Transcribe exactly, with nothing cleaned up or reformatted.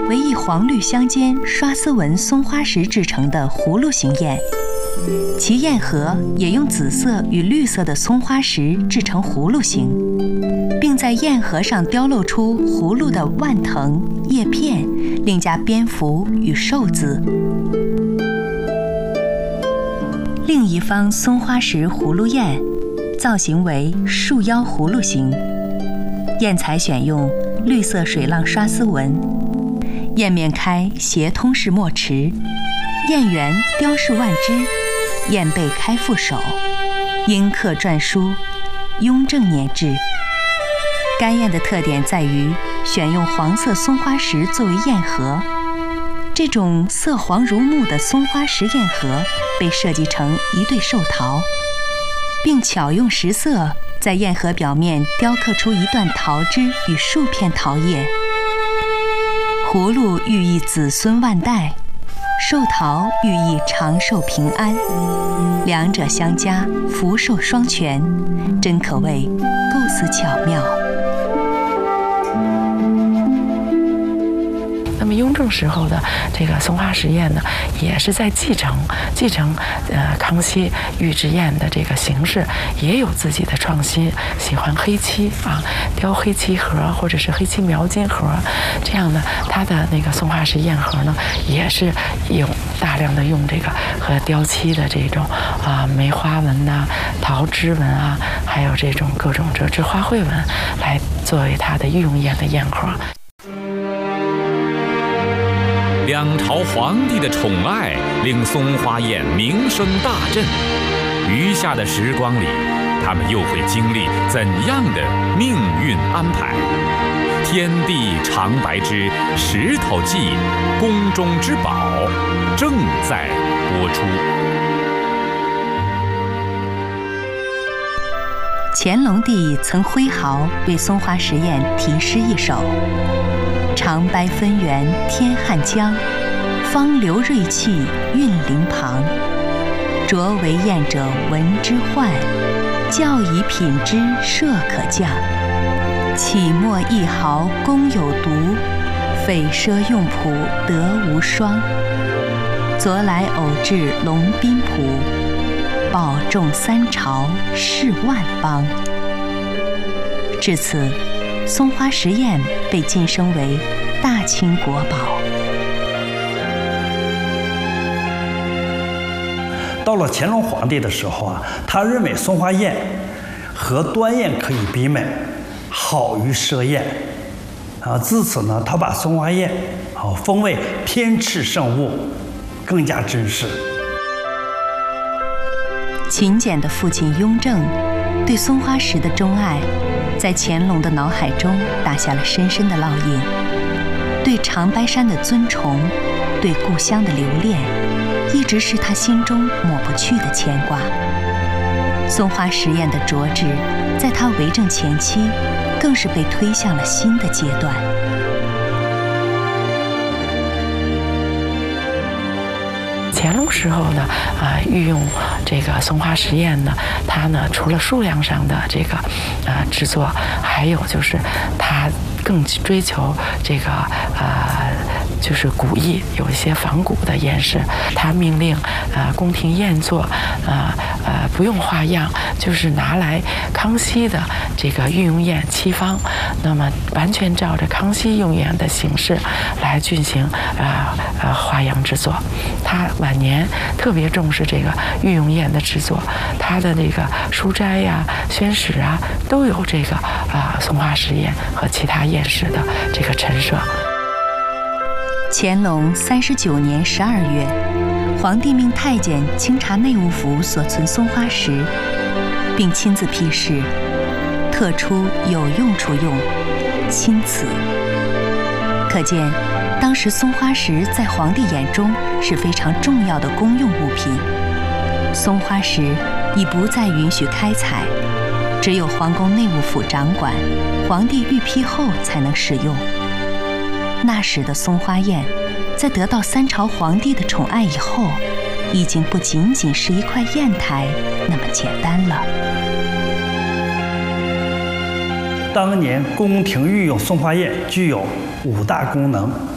为以黄绿相间刷丝纹松花石制成的葫芦形砚，其砚盒也用紫色与绿色的松花石制成葫芦形，并在砚盒上雕镂出葫芦的蔓藤、叶片，另加蝙蝠与寿字。另一方松花石葫芦砚，造型为束腰葫芦形，砚材选用绿色水浪刷丝纹，砚面开斜通式墨池，砚缘雕饰万枝，砚背开覆手，阴刻篆书，雍正年制。该砚的特点在于选用黄色松花石作为砚盒，这种色黄如木的松花石砚盒被设计成一对寿桃，并巧用石色在砚盒表面雕刻出一段桃枝与数片桃叶。葫芦寓意子孙万代，寿桃寓意长寿平安，两者相加，福寿双全，真可谓构思巧妙。 那么雍正时候的这个松花石砚呢，也是在继承继承呃康熙御制砚的这个形式，也有自己的创新，喜欢黑漆啊，雕黑漆盒或者是黑漆描金盒，这样呢，它的那个松花石砚盒呢，也是有大量的用这个和雕漆的这种啊梅花纹呐、啊、桃枝纹啊，还有这种各种折枝花卉纹来作为它的御用砚的砚盒。 两朝皇帝的宠爱令松花砚名声大振，余下的时光里，他们又会经历怎样的命运安排？天地长白之石头记，宫中之宝，正在播出。 乾隆帝曾挥毫为松花石砚题诗一首：长白分圆天汉江，方流锐气运鳞旁。着为砚者闻之唤，教以品之设可降。起墨一毫功有独，匪奢用谱得无双。昨来偶至龙宾浦，保重三朝事万邦。至此，松花石砚被晋升为大清国宝。 到了乾隆皇帝的时候啊，他认为松花砚和端砚可以媲美，好于奢砚。啊，自此呢，他把松花砚啊封为天赐圣物，更加珍视。 勤俭的父亲雍正对松花石的钟爱，在乾隆的脑海中打下了深深的烙印。对长白山的尊崇，对故乡的留恋，一直是他心中抹不去的牵挂。松花石砚的着制，在他为政前期，更是被推向了新的阶段。 乾隆时候呢，啊、呃，御用这个松花石砚呢，它呢除了数量上的这个呃制作，还有就是它更追求这个呃。就是古意，有一些仿古的砚饰。他命令呃宫廷砚作，呃呃不用花样，就是拿来康熙的这个御用砚七方，那么完全照着康熙用砚的形式来进行呃呃花样制作。他晚年特别重视这个御用砚的制作，他的那个书斋呀、宣史啊，都有这个啊、呃、松花石砚和其他砚饰的这个陈设。 乾隆三十九年十二月，皇帝命太监清查内务府所存松花石，并亲自批示，特出有用处用，钦此。可见，当时松花石在皇帝眼中是非常重要的公用物品。松花石已不再允许开采，只有皇宫内务府掌管，皇帝御批后才能使用。那时的松花砚，在得到三朝皇帝的宠爱以后，已经不仅仅是一块砚台那么简单了。 当年宫廷御用松花砚具有五大功能。